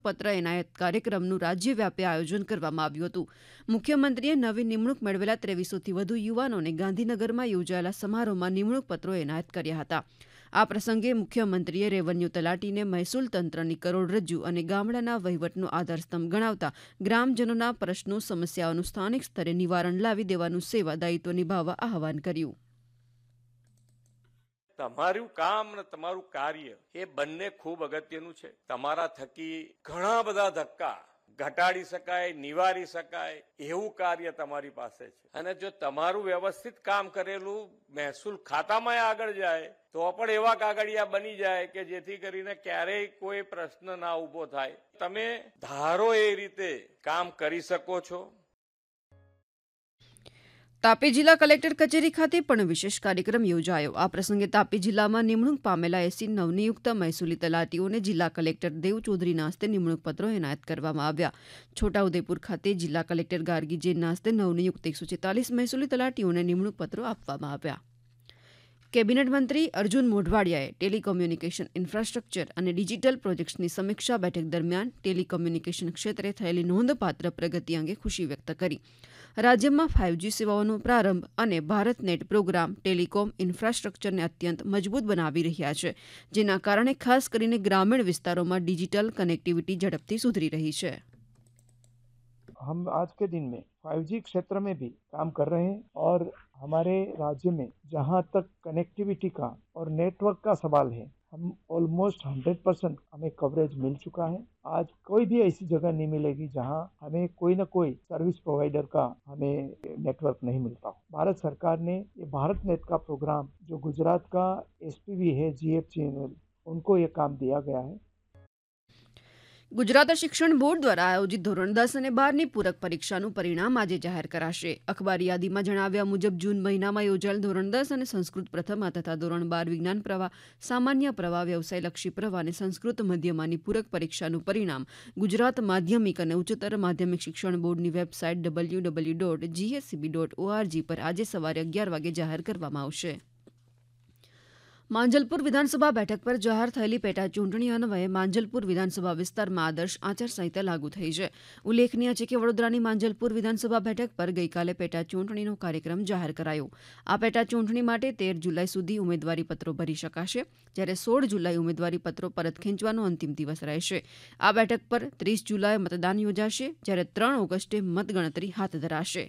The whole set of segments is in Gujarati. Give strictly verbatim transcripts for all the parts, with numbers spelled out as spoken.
પત્ર એનાયત કાર્યક્રમનું રાજ્યવ્યાપી આયોજન કરવામાં આવ્યું હતું. મુખ્યમંત્રીએ નવી નિમણૂક મેળવેલા ત્રેવીસોથી વધુ યુવાનોને ગાંધીનગરમાં યોજાયેલા સમારોહમાં નિમણૂક પત્રો એનાયત કર્યા હતા. આ પ્રસંગે મુખ્યમંત્રીએ રેવન્યુ તલાટીને મહેસૂલ તંત્રની કરોડરજ્જુ અને ગામડાના વહીવટનો આધારસ્તંભ ગણાવતા ગ્રામજનોના પ્રશ્નો સમસ્યાઓનું સ્થાનિક સ્તરે નિવારણ લાવી દેવાનું સેવા દાયિત્વ નિભાવવા આહવાન કર્યું. તમારું કામ અને તમારું કાર્ય એ બંને ખૂબ અગત્યનું છે. તમારા થકી ઘણા બધા ધક્કા ઘટાડી શકાય, નિવારી શકાય એવું કાર્ય તમારી પાસે છે. અને જો તમારું વ્યવસ્થિત કામ કરેલું મહેસૂલ ખાતામાં આગળ જાય તો પણ એવા કાગળિયા બની જાય કે જેથી કરીને ક્યારેય કોઈ પ્રશ્ન ના ઉભો થાય. તમે ધારો એ રીતે કામ કરી શકો છો. તાપી જિલ્લા કલેક્ટર કચેરી ખાતે પણ વિશેષ કાર્યક્રમ યોજાયો. આ પ્રસંગે તાપી જિલ્લામાં નિમણૂક પામેલા એસી નવનિયુક્ત મહેસૂલી તલાટીઓને જિલ્લા કલેક્ટર દેવ ચૌધરીના હસ્તે નિમણૂક પત્રો એનાયત કરવામાં આવ્યા. છોટાઉદેપુર ખાતે જિલ્લા કલેક્ટર ગાર્ગી જૈનના હસ્તે નવનિયુક્ત એકસો છેતાલીસ મહેસૂલી તલાટીઓને નિમણૂક પત્રો આપવામાં આવ્યા. કેબિનેટ મંત્રી અર્જુન મોઢવાડિયાએ ટેલિકોમ્યુનિકેશન ઇન્ફ્રાસ્ટ્રક્ચર અને ડિજિટલ પ્રોજેક્ટ્સની સમીક્ષા બેઠક દરમિયાન ટેલિકોમ્યુનિકેશન ક્ષેત્રે થયેલી નોંધપાત્ર પ્રગતિ અંગે ખુશી વ્યક્ત કરી. રાજ્યમાં ફાઇવજી સેવાઓનો પ્રારંભ અને ભારત નેટ પ્રોગ્રામ ટેલિકોમ ઇન્ફ્રાસ્ટ્રક્ચરને અત્યંત મજબૂત બનાવી રહ્યા છે, જેના કારણે ખાસ કરીને ગ્રામીણ વિસ્તારોમાં ડિજિટલ કનેક્ટિવિટી ઝડપથી સુધરી રહી છે. हम आज के दिन में फाइव जी क्षेत्र में भी काम कर रहे हैं और हमारे राज्य में जहां तक कनेक्टिविटी का और नेटवर्क का सवाल है, हम ऑलमोस्ट हंड्रेड परसेंट हमें कवरेज मिल चुका है. आज कोई भी ऐसी जगह नहीं मिलेगी जहां हमें कोई ना कोई सर्विस प्रोवाइडर का हमें नेटवर्क नहीं मिलता. भारत सरकार ने ये भारत नेट का प्रोग्राम जो गुजरात का एसपीवी है जीएफ चैनल उनको ये काम दिया गया है. ગુજરાત શિક્ષણ બોર્ડ દ્વારા આયોજિત ધોરણ દસ અને બારની પૂરક પરીક્ષાનું પરિણામ આજે જાહેર કરાશે. અખબારી યાદીમાં જણાવ્યા મુજબ જૂન મહિનામાં યોજાયેલ ધોરણ દસ અને સંસ્કૃત પ્રથમા તથા ધોરણ બાર વિજ્ઞાન પ્રવાહ, સામાન્ય પ્રવાહ, વ્યવસાયલક્ષી પ્રવાહ અને સંસ્કૃત મધ્યમાની પૂરક પરીક્ષાનું પરિણામ ગુજરાત માધ્યમિક અને ઉચ્ચતર માધ્યમિક શિક્ષણ બોર્ડની website W W W dot GSCB dot ORG પર આજે સવારે અગિયાર વાગે જાહેર કરવામાં આવશે. માંજલપુર વિધાનસભા બેઠક પર જાહેર થયેલી પેટા ચૂંટણી અન્વયે માંજલપુર વિધાનસભા વિસ્તારમાં આદર્શ આચારસંહિતા લાગુ થઈ છે. ઉલ્લેખનીય છે કે વડોદરાની માંજલપુર વિધાનસભા બેઠક પર ગઈકાલે પેટા ચૂંટણીનો કાર્યક્રમ જાહેર કરાયો. આ પેટા ચૂંટણી માટે તેર જુલાઈ સુધી ઉમેદવારી પત્રો ભરી શકાશે, જ્યારે સોળ જુલાઈ ઉમેદવારી પત્રો પરત ખેંચવાનો અંતિમ દિવસ રહેશે. આ બેઠક પર ત્રીસ જુલાઈ મતદાન યોજાશે, જ્યારે ત્રણ ઓગસ્ટે મતગણતરી હાથ ધરાશે.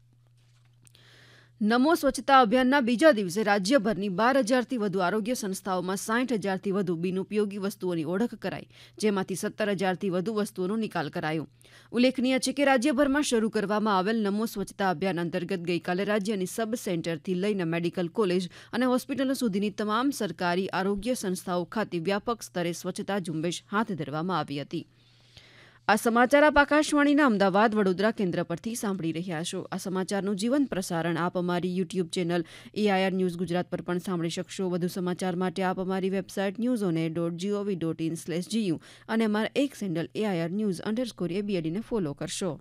નમો સ્વચ્છતા અભિયાનના બીજા દિવસે રાજ્યભરની બાર હજારથી વધુ આરોગ્ય સંસ્થાઓમાં સાઠ હજારથી વધુ બિનઉપયોગી વસ્તુઓની ઓળખ કરાઈ, જેમાંથી સત્તર હજારથી વધુ વસ્તુઓનો નિકાલ કરાયો. ઉલ્લેખનીય છે કે રાજ્યભરમાં શરૂ કરવામાં આવેલ નમો સ્વચ્છતા અભિયાન અંતર્ગત ગઈકાલે રાજ્યની સબ સેન્ટરથી લઈને મેડિકલ કોલેજ અને હોસ્પિટલો સુધીની તમામ સરકારી આરોગ્ય સંસ્થાઓ ખાતે વ્યાપક સ્તરે સ્વચ્છતા ઝુંબેશ હાથ ધરવામાં આવી હતી. આ સમાચાર આપ આકાશવાણીના અમદાવાદ વડોદરા કેન્દ્ર પરથી સાંભળી રહ્યા છો. આ સમાચારનું જીવંત પ્રસારણ આપ અમારી YouTube channel AIR news Gujarat પર પણ સાંભળી શકશો. વધુ સમાચાર માટે આપ અમારી website news on air dot GOV dot in slash GU અને અમારા એક sandal AIR news underscore એબીએડીને follow કરશો.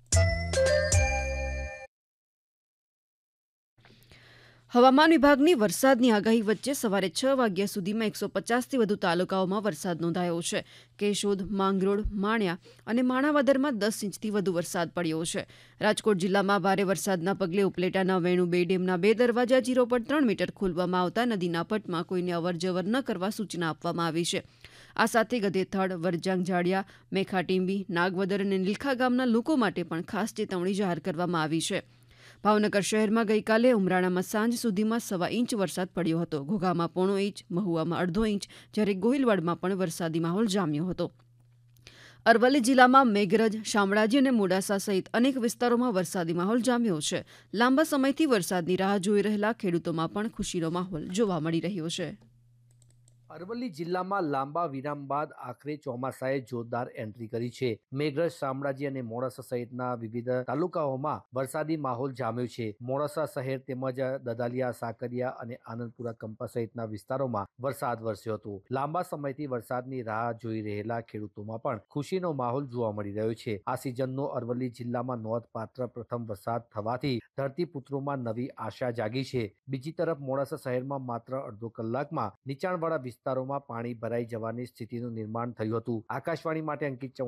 હવામાન વિભાગની વરસાદની આગાહી વચ્ચે સવારે છ વાગ્યા સુધીમાં એકસો પચાસથી વધુ તાલુકાઓમાં વરસાદ નોંધાયો છે. કેશોદ, માંગરોળ, માણ્યા અને માણાવદરમાં દસ ઇંચથી વધુ વરસાદ પડ્યો છે. રાજકોટ જિલ્લામાં ભારે વરસાદના પગલે ઉપલેટાના વેણુ બે ડેમના બે દરવાજા ઝીરો પોઈન્ટ ત્રણ મીટર ખોલવામાં આવતા નદીના પટમાં કોઈને અવરજવર ન કરવા સૂચના આપવામાં આવી છે. આ સાથે ગધેથડ, વરજાંગ જાડિયા, મેખાટીંબી, નાગવદર અને નીલખા ગામના લોકો માટે પણ ખાસ ચેતવણી જાહેર કરવામાં આવી છે. ભાવનગર શહેરમાં ગઈકાલે ઉમરાણામાં સાંજ સુધીમાં સવા ઇંચ વરસાદ પડ્યો હતો. ઘોઘામાં પોણો ઇંચ, મહુવામાં અડધો ઇંચ, જ્યારે ગોહિલવાડમાં પણ વરસાદી માહોલ જામ્યો હતો. અરવલ્લી જિલ્લામાં મેઘરજ, શામળાજી અને મોડાસા સહિત અનેક વિસ્તારોમાં વરસાદી માહોલ જામ્યો છે. લાંબા સમયથી વરસાદની રાહ જોઈ રહેલા ખેડૂતોમાં પણ ખુશીનો માહોલ જોવા મળી રહ્યો છે. અરવલ્લી જિલ્લામાં લાંબા વિરામ બાદ આખરે ચોમાસાએ જોરદાર એન્ટ્રી કરી છે. મેઘરજ, શામળાજી અને મોડાસા સહિતના વિવિધ તાલુકાઓમાં વરસાદી માહોલ જામ્યો છે. મોડાસા શહેર તેમજ દદાલિયા, સાકરિયા અને આનંદપુરા કંપા સહિતના વિસ્તારોમાં વરસાદ વરસ્યો હતો. લાંબા સમયથી વરસાદની રાહ જોઈ રહેલા ખેડૂતોમાં પણ ખુશીનો માહોલ જોવા મળી રહ્યો છે. આ સિઝનનો અરવલ્લી જિલ્લામાં નોંધપાત્ર પ્રથમ વરસાદ થવાથી ધરતીપુત્રોમાં નવી આશા જાગી છે. બીજી તરફ મોડાસા શહેરમાં માત્ર અડધો કલાકમાં નીચાણવાળા વિસ્તારોમાં પાણી ભરાઈ જવાની સ્થિતિનું નિર્માણ થયું હતું. આકાશવાણી માટે અંકિત ચૌહાણ.